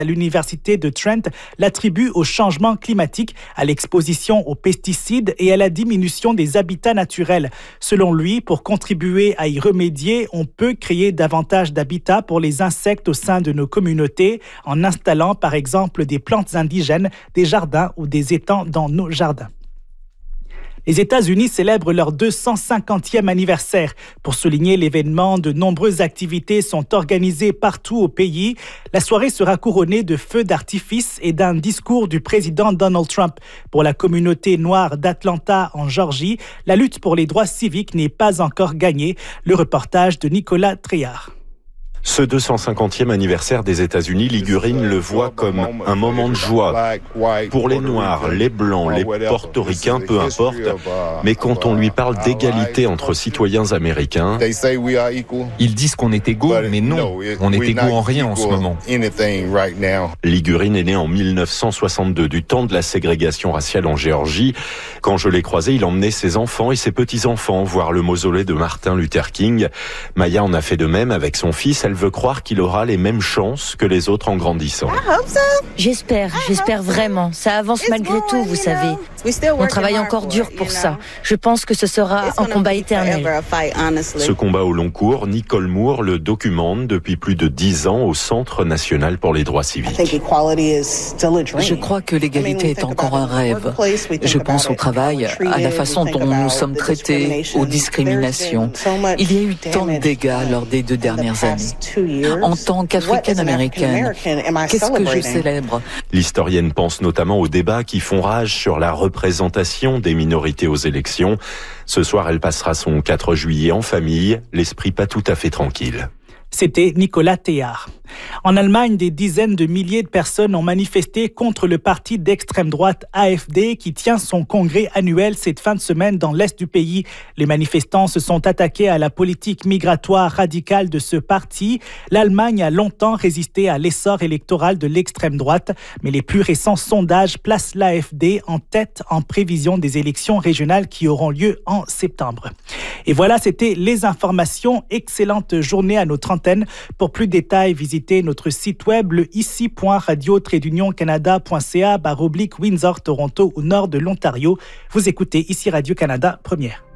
à l'université de Trent l'attribue au changement climatique, à l'exposition aux pesticides et à la diminution des habitats naturels. Selon lui, pour contribuer à y remédier, on peut créer davantage d'habitats pour les insectes au sein de nos communautés en installant par exemple des plantes indigènes, des jardins ou des étangs dans nos jardins. Les États-Unis célèbrent leur 250e anniversaire. Pour souligner l'événement, de nombreuses activités sont organisées partout au pays. La soirée sera couronnée de feux d'artifice et d'un discours du président Donald Trump. Pour la communauté noire d'Atlanta en Géorgie, la lutte pour les droits civiques n'est pas encore gagnée. Le reportage de Nicolas Tréhard. Ce 250e anniversaire des États-Unis, Ligurine le voit comme un moment de joie. Pour les Noirs, les Blancs, les Portoricains, peu importe. Mais quand on lui parle d'égalité entre citoyens américains, ils disent qu'on est égaux, mais non, on est égaux en rien en ce moment. Ligurine est né en 1962, du temps de la ségrégation raciale en Géorgie. Quand je l'ai croisé, il emmenait ses enfants et ses petits-enfants voir le mausolée de Martin Luther King. Maya en a fait de même avec son fils. Elle veut croire qu'il aura les mêmes chances que les autres en grandissant. J'espère vraiment. Ça avance malgré tout, vous savez. On travaille encore dur pour ça. Je pense que ce sera un combat éternel. Ce combat au long cours, Nicole Moore le documente depuis plus de 10 ans au Centre national pour les droits civiques. Je crois que l'égalité est encore un rêve. Je pense au travail, à la façon dont nous sommes traités, aux discriminations. Il y a eu tant de dégâts lors des 2 dernières années. En tant qu'Africaine-Américaine, qu'est-ce que je célèbre ? L'historienne pense notamment aux débats qui font rage sur la représentation des minorités aux élections. Ce soir, elle passera son 4 juillet en famille, l'esprit pas tout à fait tranquille. C'était Nicolas Théard. En Allemagne, des dizaines de milliers de personnes ont manifesté contre le parti d'extrême droite AfD qui tient son congrès annuel cette fin de semaine dans l'est du pays. Les manifestants se sont attaqués à la politique migratoire radicale de ce parti. L'Allemagne a longtemps résisté à l'essor électoral de l'extrême droite, mais les plus récents sondages placent l'AfD en tête en prévision des élections régionales qui auront lieu en septembre. Et voilà, c'était les informations. Excellente journée à notre antenne. Pour plus de détails, visitez notre site web le ici.radio-canada.ca/Windsor, Toronto au nord de l'Ontario. Vous écoutez ici Radio-Canada Première.